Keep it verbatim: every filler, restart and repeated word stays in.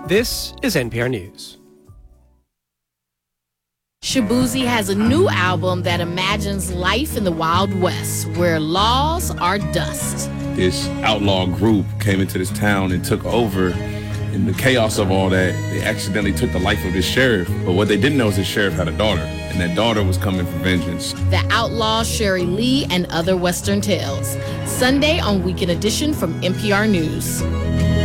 This is N P R News. Shaboozey has a new album that imagines life in the Wild West, where laws are dust. This outlaw group came into this town and took over. In the chaos of all that, they accidentally took the life of this sheriff. But what they didn't know is this sheriff had a daughter, and that daughter was coming for vengeance. The Outlaw, Sherry Lee, and Other Western Tales. Sunday on Weekend Edition from N P R News.